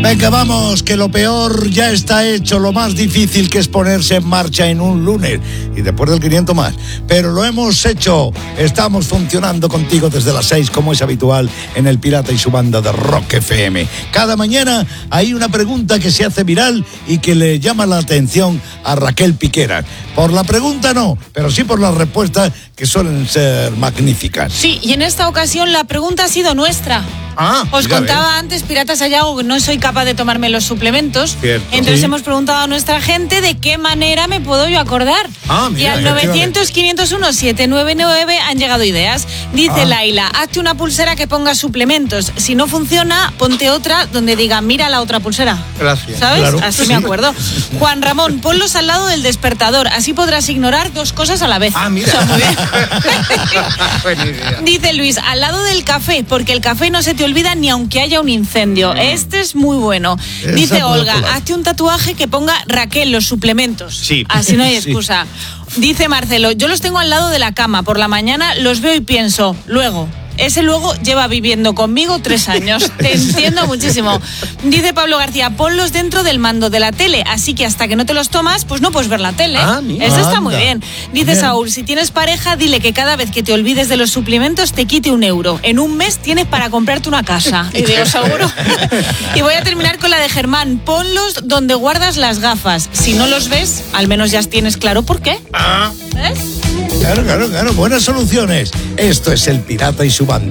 Venga, vamos, que lo peor ya está hecho. Lo más difícil que es ponerse en marcha en un lunes. Y después del 500 más. Pero lo hemos hecho. Estamos funcionando contigo desde las 6, como es habitual, en El Pirata y su banda de Rock FM. Cada mañana hay una pregunta que se hace viral y que le llama la atención a Raquel Piqueras. Por la pregunta no, pero sí por las respuestas, que suelen ser magníficas. Sí, y en esta ocasión la pregunta ha sido nuestra. Os contaba antes, Piratas Sayago, que no soy capaz de tomarme los suplementos. Cierto. Entonces Sí. hemos preguntado a nuestra gente de qué manera me puedo yo acordar. Y al 900-501-799 han llegado ideas. Dice Laila, hazte una pulsera que ponga suplementos. Si no funciona, ponte otra donde diga, mira la otra pulsera. Gracias. ¿Sabes? Claro. Así me acuerdo. Juan Ramón, ponlos al lado del despertador. Así podrás ignorar dos cosas a la vez. Mira. O sea, muy bien. Buena idea. Dice Luis, al lado del café, porque el café no se te olvida ni aunque haya un incendio. Este es muy bueno. Esa Dice puedo Olga, colar. hazte un tatuaje que ponga Raquel, los suplementos. Sí. Así no hay Sí. excusa. Dice Marcelo, yo los tengo al lado de la cama. Por la mañana los veo y pienso, luego. Ese luego lleva viviendo conmigo 3 años. Te entiendo muchísimo. Dice Pablo García, ponlos dentro del mando de la tele, así que hasta que no te los tomas, pues no puedes ver la tele. Mira. Eso está Anda. muy bien. Dice Bien. Saúl, si tienes pareja, dile que cada vez que te olvides de los suplementos te quite €1. En un mes tienes para comprarte una casa. Y digo, ¿seguro? Y voy a terminar con la de Germán. Ponlos donde guardas las gafas. Si no los ves, al menos ya tienes claro por qué. ¿Ves? Claro. Buenas soluciones. Esto es El Pirata y su banda.